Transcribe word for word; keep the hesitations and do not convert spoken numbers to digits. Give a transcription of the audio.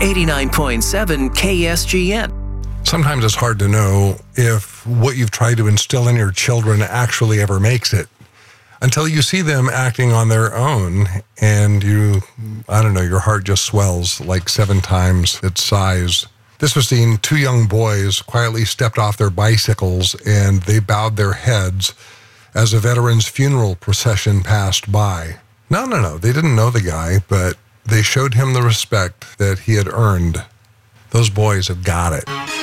eighty-nine point seven K S G N. Sometimes it's hard to know if what you've tried to instill in your children actually ever makes it until you see them acting on their own and you, I don't know, your heart just swells like seven times its size. This was seen two young boys quietly stepped off their bicycles and they bowed their heads as a veteran's funeral procession passed by. No, no, no, they didn't know the guy, but they showed him the respect that he had earned. Those boys have got it.